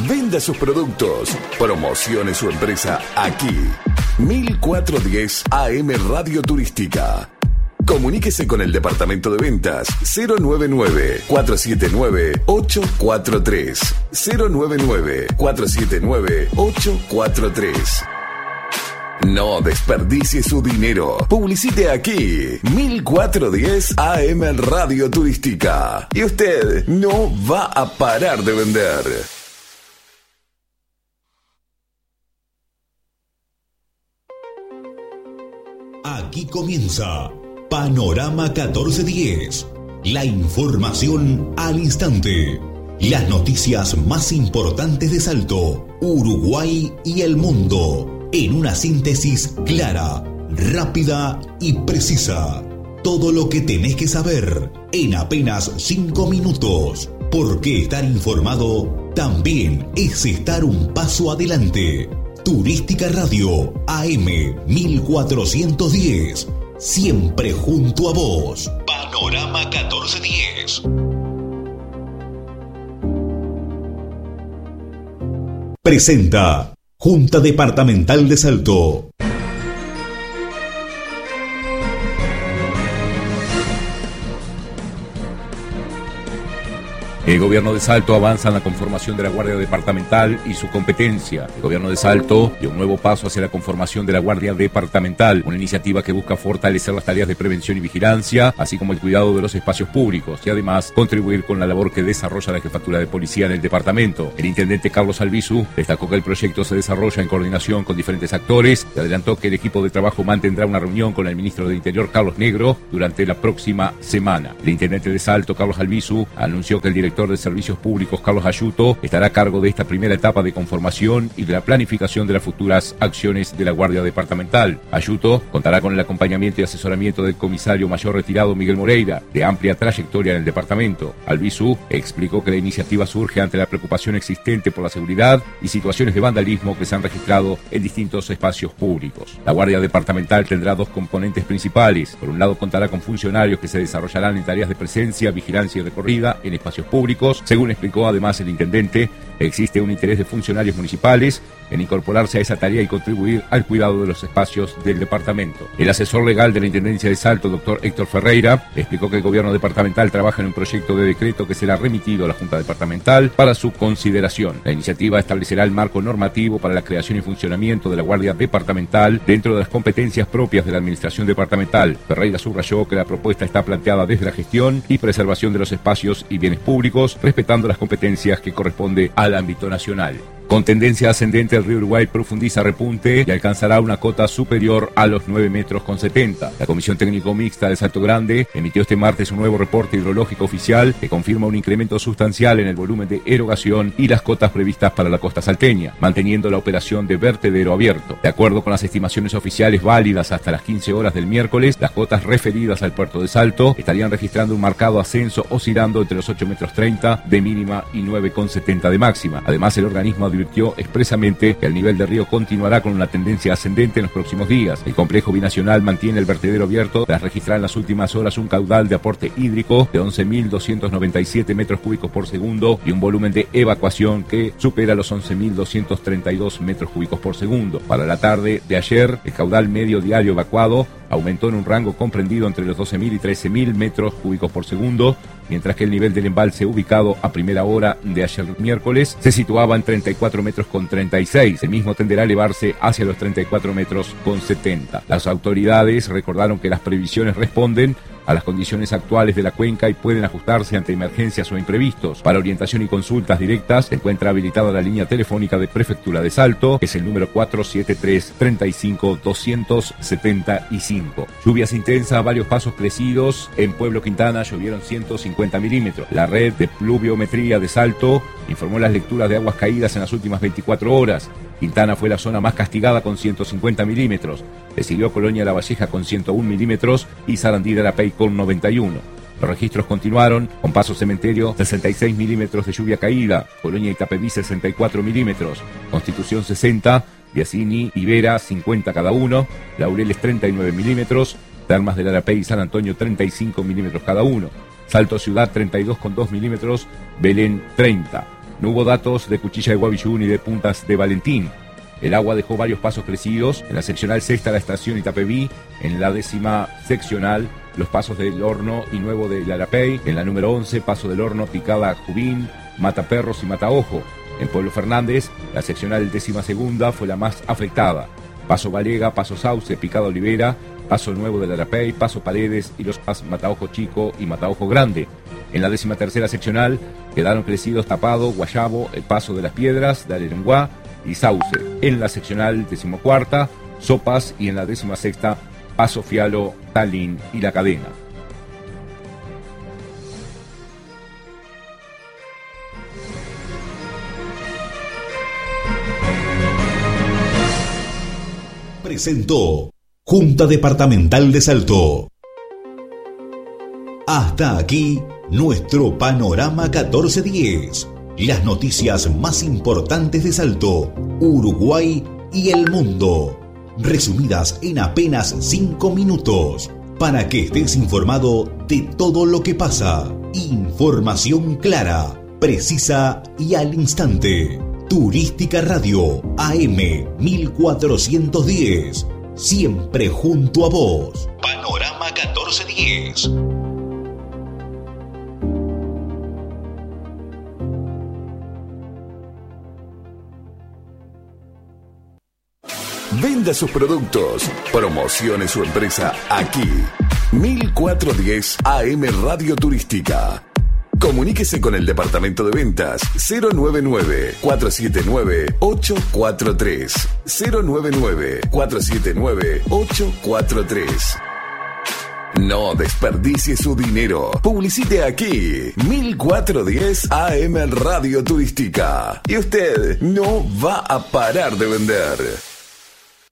Venda sus productos. Promocione su empresa aquí. 1410 AM Radio Turística. Comuníquese con el departamento de ventas 099-479-843. 099-479-843. No desperdicie su dinero. Publicite aquí. 1410 AM Radio Turística. Y usted no va a parar de vender. Aquí comienza Panorama 1410. La información al instante. Las noticias más importantes de Salto, Uruguay y el mundo. En una síntesis clara, rápida y precisa. Todo lo que tenés que saber en apenas 5 minutos. Porque estar informado también es estar un paso adelante. Turística Radio AM 1410. Siempre junto a vos. Panorama 1410. Presenta Junta Departamental de Salto. El gobierno de Salto avanza en la conformación de la Guardia Departamental y su competencia. El gobierno de Salto dio un nuevo paso hacia la conformación de la Guardia Departamental, una iniciativa que busca fortalecer las tareas de prevención y vigilancia, así como el cuidado de los espacios públicos y además contribuir con la labor que desarrolla la Jefatura de Policía en el departamento. El intendente Carlos Albizu destacó que el proyecto se desarrolla en coordinación con diferentes actores y adelantó que el equipo de trabajo mantendrá una reunión con el ministro de Interior, Carlos Negro, durante la próxima semana. El intendente de Salto, Carlos Albizu, anunció que el director de Servicios Públicos, Carlos Ayuto, estará a cargo de esta primera etapa de conformación y de la planificación de las futuras acciones de la Guardia Departamental. Ayuto contará con el acompañamiento y asesoramiento del comisario mayor retirado Miguel Moreira, de amplia trayectoria en el departamento. Albizu explicó que la iniciativa surge ante la preocupación existente por la seguridad y situaciones de vandalismo que se han registrado en distintos espacios públicos. La Guardia Departamental tendrá dos componentes principales. Por un lado, contará con funcionarios que se desarrollarán en tareas de presencia, vigilancia y recorrida en espacios públicos. Según explicó además el intendente, existe un interés de funcionarios municipales en incorporarse a esa tarea y contribuir al cuidado de los espacios del departamento. El asesor legal de la Intendencia de Salto, doctor Héctor Ferreira, explicó que el gobierno departamental trabaja en un proyecto de decreto que será remitido a la Junta Departamental para su consideración. La iniciativa establecerá el marco normativo para la creación y funcionamiento de la Guardia Departamental dentro de las competencias propias de la Administración Departamental. Ferreira subrayó que la propuesta está planteada desde la gestión y preservación de los espacios y bienes públicos, respetando las competencias que corresponde al ámbito nacional. Con tendencia ascendente, el río Uruguay profundiza repunte y alcanzará una cota superior a los 9,70 metros. La Comisión Técnico Mixta de Salto Grande emitió este martes un nuevo reporte hidrológico oficial que confirma un incremento sustancial en el volumen de erogación y las cotas previstas para la costa salteña, manteniendo la operación de vertedero abierto. De acuerdo con las estimaciones oficiales válidas hasta las 15 horas del miércoles, las cotas referidas al puerto de Salto estarían registrando un marcado ascenso oscilando entre los 8,30 metros de mínima y 9,70 de máxima. Además, el organismo advirtió expresamente que el nivel del río continuará con una tendencia ascendente en los próximos días. El complejo binacional mantiene el vertedero abierto tras registrar en las últimas horas un caudal de aporte hídrico de 11.297 metros cúbicos por segundo y un volumen de evacuación que supera los 11.232 metros cúbicos por segundo. Para la tarde de ayer, el caudal medio diario evacuado aumentó en un rango comprendido entre los 12.000 y 13.000 metros cúbicos por segundo, mientras que el nivel del embalse ubicado a primera hora de ayer miércoles se situaba en 34 metros con 36. El mismo tenderá a elevarse hacia los 34 metros con 70. Las autoridades recordaron que las previsiones responden a las condiciones actuales de la cuenca y pueden ajustarse ante emergencias o imprevistos. Para orientación y consultas directas se encuentra habilitada la línea telefónica de Prefectura de Salto, que es el número 473-35-275. Lluvias intensas a varios pasos crecidos. En Pueblo Quintana llovieron 150 milímetros. La red de pluviometría de Salto informó las lecturas de aguas caídas en las últimas 24 horas. Quintana fue la zona más castigada con 150 milímetros. Le siguió Colonia La Valleja con 101 milímetros y Sarandí de Arapey con 91. Los registros continuaron con Paso Cementerio 66 milímetros de lluvia caída, Colonia Itapeví 64 milímetros, Constitución 60, Biasini y Vera 50 cada uno, Laureles 39 milímetros, Termas del Arapey y San Antonio 35 milímetros cada uno, Salto Ciudad 32,2 milímetros, Belén 30. No hubo datos de Cuchilla de Guavillú ni de Puntas de Valentín. El agua dejó varios pasos crecidos. En la seccional sexta, la estación Itapeví. En la 10ª seccional, los pasos del Horno y Nuevo de Larapey. En la número 11, paso del Horno, Picada, Jubín, Mataperros y Mataojo. En Pueblo Fernández, la seccional 12ª fue la más afectada. Paso Valega, Paso Sauce, Picada Olivera, Paso Nuevo de Larapey, Paso Paredes y los pasos Mataojo Chico y Mataojo Grande. En la 13ª seccional quedaron crecidos Tapado, Guayabo, el Paso de las Piedras, de Arenguá y Sauce. En la seccional 14ª, Sopas, y en la 16ª, Paso Fialo, Tallin y La Cadena. Presentó Junta Departamental de Salto. Hasta aquí nuestro Panorama 1410. Las noticias más importantes de Salto, Uruguay y el mundo, resumidas en apenas 5 minutos, para que estés informado de todo lo que pasa. Información clara, precisa y al instante. Turística Radio AM 1410, siempre junto a vos. Panorama 1410. Venda sus productos, promocione su empresa aquí. 1410 AM Radio Turística. Comuníquese con el departamento de ventas 099-479-843. 099-479-843. No desperdicie su dinero. Publicite aquí. 1410 AM Radio Turística. Y usted no va a parar de vender.